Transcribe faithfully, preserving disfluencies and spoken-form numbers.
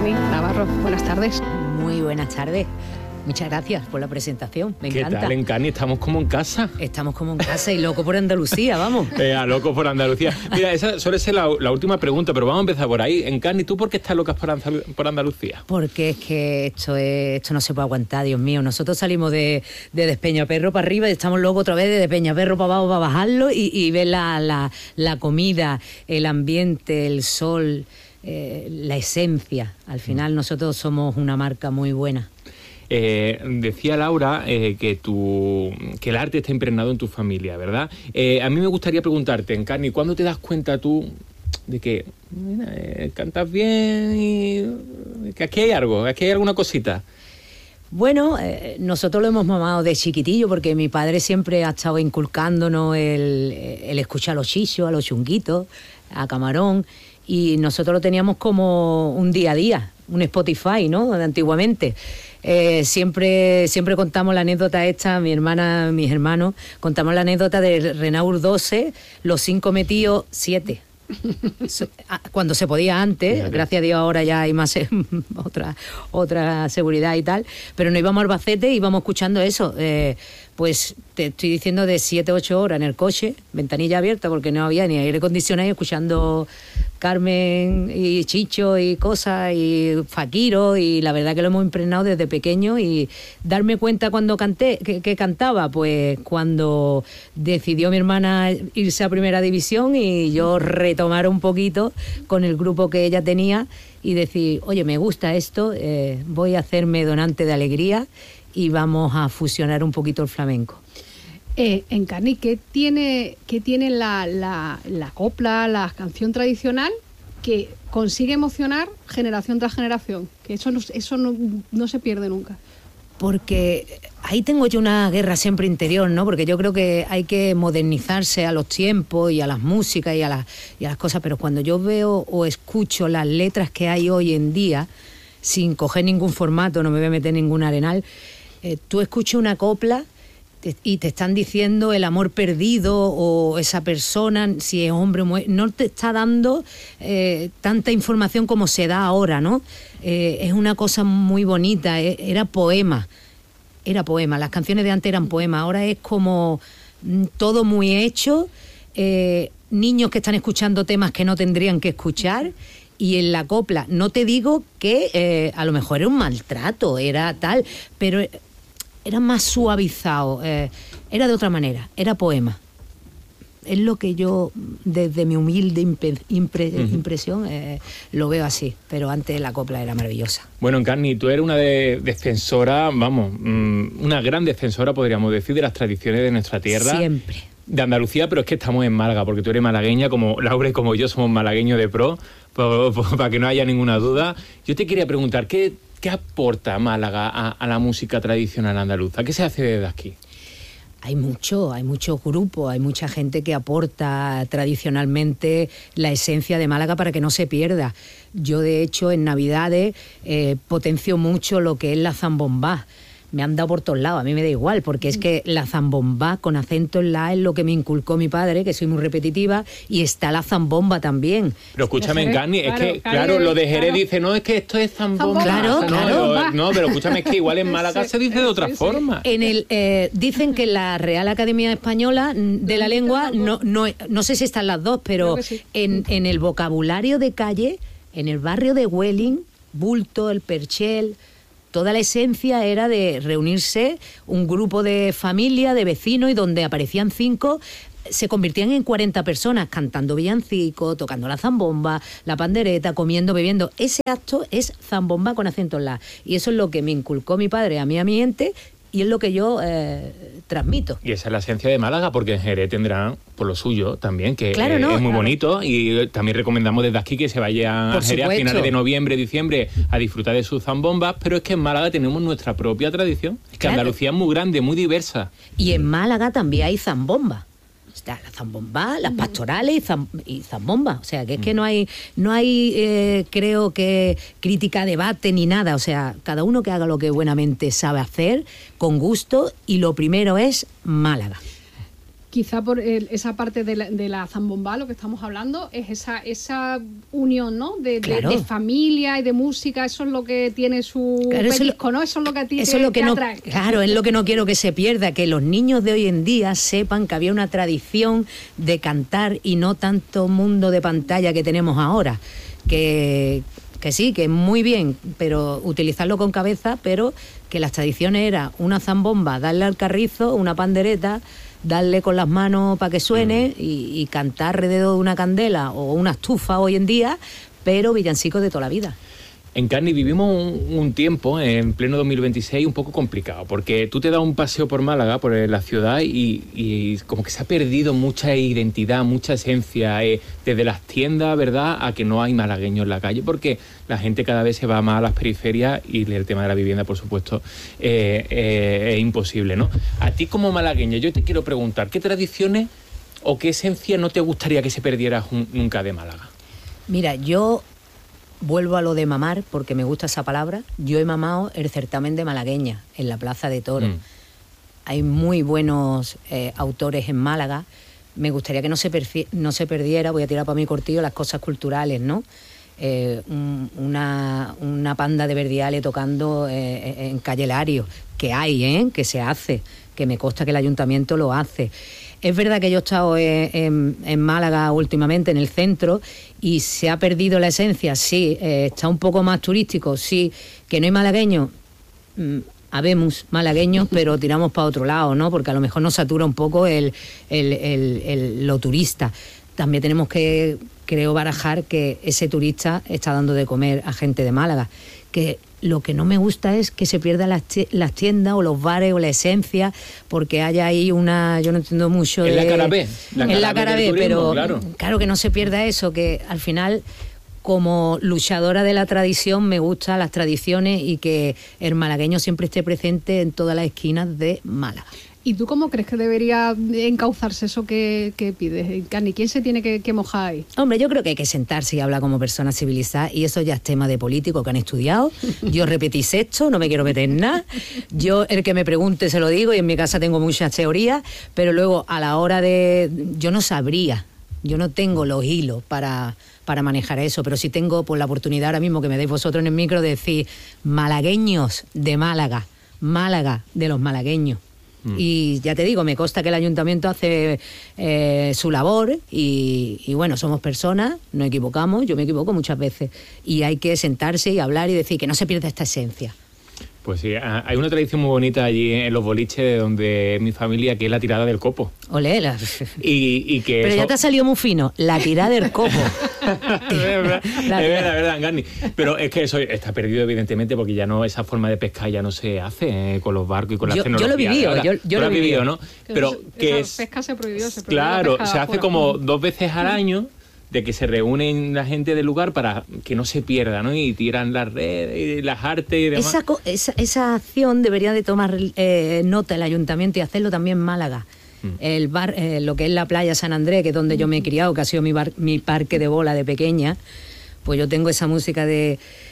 Encarni Navarro, buenas tardes. Muy buenas tardes. Muchas gracias por la presentación, me encanta. ¿Qué tal, Encarni? ¿Estamos como en casa? Estamos como en casa y loco por Andalucía, vamos. Eh, a loco por Andalucía. Mira, esa suele ser la, la última pregunta, pero vamos a empezar por ahí. Encarni, ¿tú por qué estás locas por, Andal- por Andalucía? Porque es que esto es, esto no se puede aguantar, Dios mío. Nosotros salimos de, de Despeñaperro para arriba y estamos locos otra vez de Despeñaperro para abajo para bajarlo y, y ver la, la, la comida, el ambiente, el sol, eh, la esencia. Al final nosotros somos una marca muy buena. Eh, decía Laura eh, que, tu, que el arte está impregnado en tu familia, ¿verdad? Eh, a mí me gustaría preguntarte, Encarni, ¿cuándo te das cuenta tú de que mira, eh, cantas bien y que aquí hay algo, aquí hay alguna cosita? Bueno, eh, nosotros lo hemos mamado de chiquitillo porque mi padre siempre ha estado inculcándonos el, el escuchar a los chichos, a los chunguitos, a Camarón, y nosotros lo teníamos como un día a día, un Spotify, ¿no?, de antiguamente. Eh, siempre siempre contamos la anécdota esta, mi hermana, mis hermanos, contamos la anécdota de Renault doce, los cinco metidos, siete. Cuando se podía antes, Fíjate. Gracias a Dios ahora ya hay más otra otra seguridad y tal, pero no íbamos al Albacete, íbamos escuchando eso, eh, pues te estoy diciendo de siete, ocho horas en el coche, ventanilla abierta porque no había ni aire acondicionado, escuchando Carmen y Chicho y cosas y Fakiro, y la verdad que lo hemos impregnado desde pequeño. Y darme cuenta cuando canté, que, que cantaba, pues cuando decidió mi hermana irse a Primera División y yo retomar un poquito con el grupo que ella tenía y decir, oye, me gusta esto, eh, voy a hacerme donante de alegría y vamos a fusionar un poquito el flamenco. Eh, Encarni, ¿qué tiene, qué tiene la, la, la copla, la canción tradicional que consigue emocionar generación tras generación? Que eso no, eso no, no se pierde nunca. Porque ahí tengo yo una guerra siempre interior, ¿no? Porque yo creo que hay que modernizarse a los tiempos y a las músicas y a las, y a las cosas, pero cuando yo veo o escucho las letras que hay hoy en día, sin coger ningún formato, no me voy a meter en ningún arenal, eh, tú escuchas una copla y te están diciendo el amor perdido o esa persona, si es hombre o mujer, no te está dando eh, tanta información como se da ahora, ¿no? Eh, es una cosa muy bonita, eh, era poema, era poema, las canciones de antes eran poemas, ahora es como mm, todo muy hecho, eh, niños que están escuchando temas que no tendrían que escuchar. Y en la copla, no te digo que eh, a lo mejor era un maltrato, era tal, pero era más suavizado, eh, era de otra manera, era poema. Es lo que yo, desde mi humilde impre, impre, uh-huh. impresión, eh, lo veo así, pero antes la copla era maravillosa. Bueno, Encarni, tú eres una de, defensora, vamos, mmm, una gran defensora, podríamos decir, de las tradiciones de nuestra tierra. Siempre. De Andalucía, pero es que estamos en Málaga, porque tú eres malagueña, como Laura y como yo somos malagueños de pro, por, por, para que no haya ninguna duda. Yo te quería preguntar, ¿qué, qué aporta Málaga a, a la música tradicional andaluza? ¿Qué se hace desde aquí? Hay mucho, hay muchos grupos, hay mucha gente que aporta tradicionalmente la esencia de Málaga para que no se pierda. Yo, de hecho, en Navidades eh, potencio mucho lo que es la zambombá. Me han dado por todos lados, a mí me da igual, porque es que la zambombá con acento en la A es lo que me inculcó mi padre, que soy muy repetitiva, y está la zambomba también. Pero escúchame, Encarni, es que, claro, lo de Jerez dice, no, es que esto es zambomba. Claro, no, claro. No, no, pero escúchame, es que igual en Málaga se dice de otra sí, sí. forma. En el, eh, dicen que en la Real Academia Española de la Lengua, no, no, no sé si están las dos, pero sí. en, en el vocabulario de calle, en el barrio de Huelin, Bulto, el Perchel, toda la esencia era de reunirse un grupo de familia, de vecinos, y donde aparecían cinco, se convertían en cuarenta personas cantando villancicos, tocando la zambomba, la pandereta, comiendo, bebiendo. Ese acto es zambomba con acento en la. Y eso es lo que me inculcó mi padre a mí, a mi gente, y es lo que yo eh, transmito. Y esa es la esencia de Málaga, porque en Jerez tendrán por lo suyo también, que claro, eh, no, es muy claro. bonito, y también recomendamos desde aquí que se vayan por a Jerez supuesto. a finales de noviembre, diciembre, a disfrutar de sus zambombas, pero es que en Málaga tenemos nuestra propia tradición, es que Claro. Andalucía es muy grande, muy diversa. Y en Málaga también hay zambomba. Está la zambomba, las pastorales y, zam, y zambomba. O sea, que es que no hay, no hay eh, creo que, crítica, debate ni nada. O sea, cada uno que haga lo que buenamente sabe hacer, con gusto, y lo primero es Málaga. quizá por el, esa parte de la, de la zambomba, lo que estamos hablando, es esa esa unión, ¿no? De, claro. de, de familia y de música, eso es lo que tiene su claro, pellizco, eso, ¿no? Eso es lo que a ti eso te, es lo que te no, atrae. Claro, es lo que no quiero que se pierda, que los niños de hoy en día sepan que había una tradición de cantar y no tanto mundo de pantalla que tenemos ahora, que... que sí, que muy bien, pero utilizarlo con cabeza, pero que las tradiciones era una zambomba, darle al carrizo, una pandereta, darle con las manos para que suene mm. y, y cantar alrededor de una candela o una estufa hoy en día, pero villancicos de toda la vida. En Carni vivimos un, un tiempo, en pleno dos mil veintiséis, un poco complicado, porque tú te das un paseo por Málaga, por la ciudad, y, y como que se ha perdido mucha identidad, mucha esencia, eh, desde las tiendas, ¿verdad?, a que no hay malagueños en la calle, porque la gente cada vez se va más a las periferias y el tema de la vivienda, por supuesto, eh, eh, es imposible, ¿no? A ti como malagueño, yo te quiero preguntar, ¿qué tradiciones o qué esencia no te gustaría que se perdiera nunca de Málaga? Mira, yo... vuelvo a lo de mamar, porque me gusta esa palabra. Yo he mamado el certamen de malagueña en la Plaza de Toros. Mm. Hay muy buenos eh, autores en Málaga. Me gustaría que no se, no se perdiera, voy a tirar para mi cortillo, las cosas culturales, ¿no? Eh, un, una, una panda de verdiales tocando eh, en Calle Lario, que hay, ¿eh? Que se hace, que me consta que el ayuntamiento lo hace. Es verdad que yo he estado en, en Málaga últimamente, en el centro, y se ha perdido la esencia, sí, eh, está un poco más turístico, sí, que no hay malagueños, mm, habemos malagueños, pero tiramos para otro lado, ¿no? Porque a lo mejor nos satura un poco el, el, el, el, lo turista. También tenemos que, creo, barajar que ese turista está dando de comer a gente de Málaga, que... Lo que no me gusta es que se pierdan las, las tiendas o los bares o la esencia, porque haya ahí una... Yo no entiendo mucho en de... la cara B. La en la cara B, pero claro. claro que no se pierda eso, que al final, como luchadora de la tradición, me gustan las tradiciones y que el malagueño siempre esté presente en todas las esquinas de Málaga. ¿Y tú cómo crees que debería encauzarse eso que, que pides, Carni? ¿Quién se tiene que, que mojar ahí? Hombre, yo creo que hay que sentarse y hablar como personas civilizadas, y eso ya es tema de políticos que han estudiado. Yo repetí sexto, no me quiero meter en nada. Yo, el que me pregunte se lo digo, y en mi casa tengo muchas teorías, pero luego a la hora de... Yo no sabría, yo no tengo los hilos para... para manejar eso, pero sí tengo por la oportunidad ahora mismo que me deis vosotros en el micro de decir malagueños de Málaga, Málaga de los malagueños. Mm. Y ya te digo, me consta que el ayuntamiento hace eh, su labor y, y bueno, somos personas, nos equivocamos, yo me equivoco muchas veces, y hay que sentarse y hablar y decir que no se pierda esta esencia. Pues sí, hay una tradición muy bonita allí en los boliches de donde mi familia, que es la tirada del copo. Olé, la... y, y que Pero eso... ya te ha salido muy fino, la tirada del copo. es verdad, es verdad, es verdad, Garni. Pero es que eso está perdido, evidentemente, porque ya no, esa forma de pescar ya no se hace eh, con los barcos y con las yo, tecnologías. Yo lo he vivido, yo, yo lo he vivido, vivido, ¿no? Pero que es... pesca se prohibió, se prohibió. Claro, la se hace fuera. como dos veces al año, de que se reúnen la gente del lugar para que no se pierda, ¿no? Y tiran las redes y las artes y demás. Esa, esa, esa acción debería de tomar eh, nota el ayuntamiento y hacerlo también en Málaga. Mm. El bar, eh, lo que es la playa San Andrés, que es donde yo me he criado, que ha sido mi, bar, mi parque de bola de pequeña, pues yo tengo esa música de...